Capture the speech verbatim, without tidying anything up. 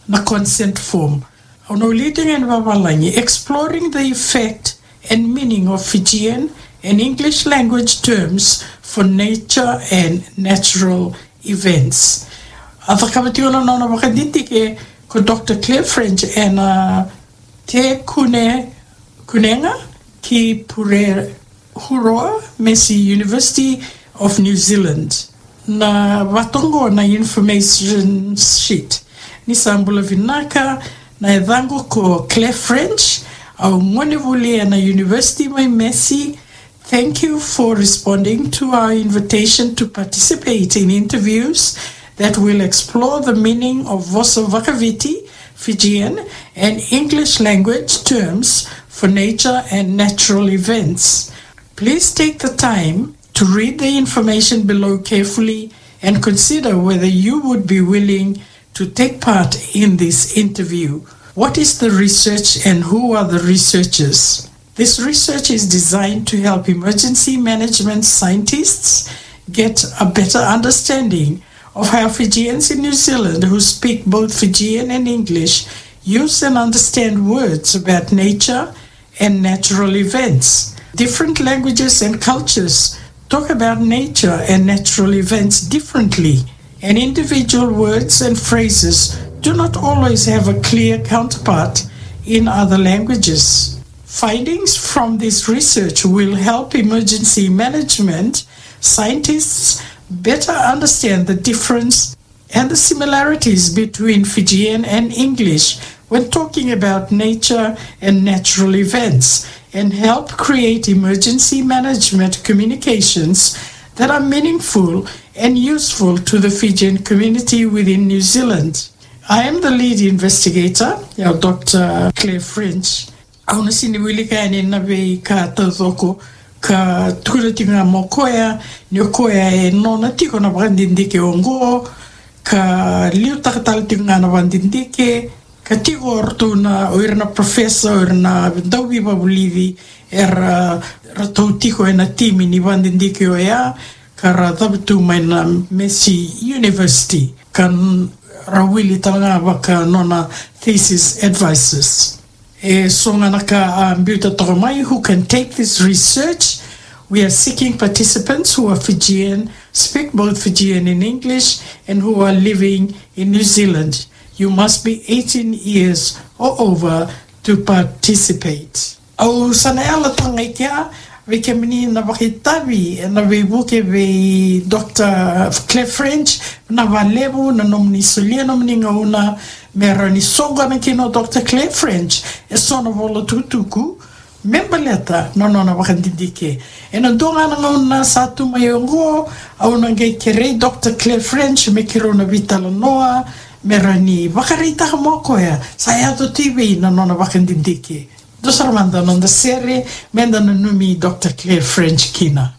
na consent form. Ono leading and Wawalangi, exploring the effect and meaning of Fijian and English language terms for nature and natural events. Atakamatiola nona wakadintike ko Doctor Claire French and uh, te kune kunenga ki pure huroa Messi University of New Zealand. Na watongo na information sheet. Ni sambula vinaka na edhango ko Claire French au mwenevule na University mai Messi. Thank you for responding to our invitation to participate in interviews that will explore the meaning of Vosa Vakaviti, Fijian, and English language terms for nature and natural events. Please take the time to read the information below carefully and consider whether you would be willing to take part in this interview. What is the research and who are the researchers? This research is designed to help emergency management scientists get a better understanding of how Fijians in New Zealand who speak both Fijian and English use and understand words about nature and natural events. Different languages and cultures talk about nature and natural events differently, and individual words and phrases do not always have a clear counterpart in other languages. Findings from this research will help emergency management scientists better understand the difference and the similarities between Fijian and English when talking about nature and natural events, and help create emergency management communications that are meaningful and useful to the Fijian community within New Zealand. I am the lead investigator, Doctor Claire French. Auna siniwili ka ni nabe ka tazoko ka tukula tinga mokoya nyokoya e nona tiko na bandindike ongo ka liu takatal tinga na bandindike ka tiko orto na oirna professor oirna dawi babulivi era rato tiko e na timi ni bandindike oya ka radabtu mai na Messi University kan rawili tanga waka nona thesis advisors. E songanaka ambuta toromai who can take this research. We are seeking participants who are Fijian, speak both Fijian and English, and who are living in New Zealand. You must be eighteen years or over to participate. Au sana ala tangaikia we kemini na bakitabi na we buke we Doctor Claire French na valebo na nomni solia nomni ngauna merani songa na kino Doctor Claire French e sono vola tutuku membaleta no no na bakandidike e na donga na ngauna satu mayongo au na ngai kere Doctor Claire French me kiro na vitala noa merani bakarita moko ya saya to T V na no na bakandidike. Dus er manda non de serie, menda numi Doctor Claire French kina.